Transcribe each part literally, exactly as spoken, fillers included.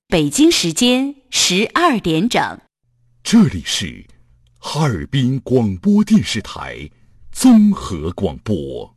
北京时间十二点整， 这里是哈尔滨广播电视台综合广播。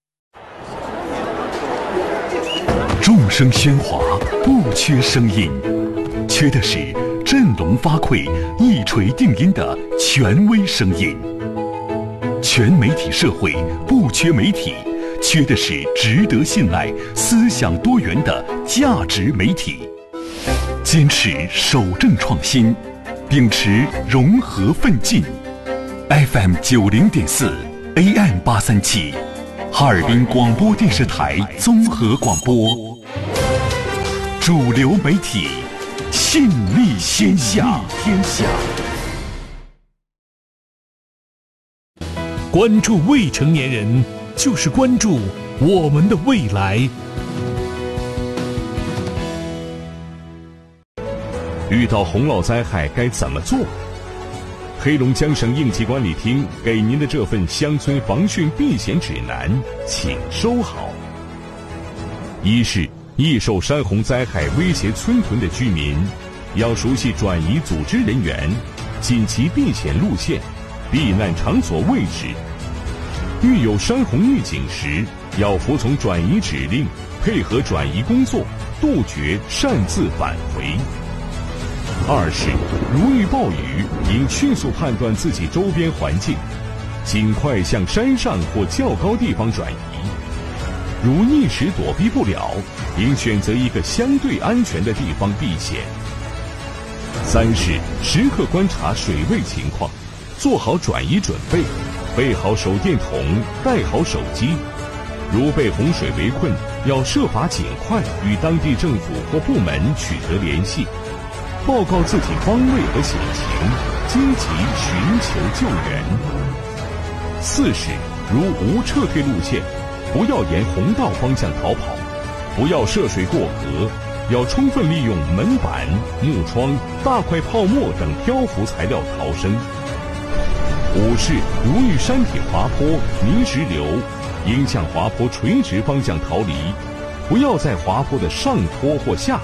众声喧哗，不缺声音，缺的是振聋发聩、一锤定音的权威声音。全媒体社会不缺媒体，缺的是值得信赖、思想多元的价值媒体。坚持守正创新，秉持融合奋进。F M 九零点四 A M 八三七，哈尔滨广播电视台综合广播，主流媒体，信力天下。天下。 关注未成年人，就是关注我们的未来。 遇到洪涝灾害该怎么做？黑龙江省应急管理厅给您的这份乡村防汛避险指南，请收好。一是易受山洪灾害威胁村屯的居民，要熟悉转移组织人员、紧急避险路线、避难场所位置。遇有山洪预警时，要服从转移指令，配合转移工作，杜绝擅自返回。二是如遇暴雨，应迅速判断自己周边环境，尽快向山上或较高地方转移。如一时躲避不了，应选择一个相对安全的地方避险。三是时刻观察水位情况，做好转移准备，备好手电筒，带好手机。如被洪水围困，要设法尽快与当地政府或部门取得联系，报告自己方位和险情，积极寻求救援。四是如无撤退路线，不要沿洪道方向逃跑，不要涉水过河，要充分利用门板、木窗、大块泡沫等漂浮材料逃生。五是如遇山体滑坡、泥石流，应向滑坡垂直方向逃离，不要在滑坡的上坡或下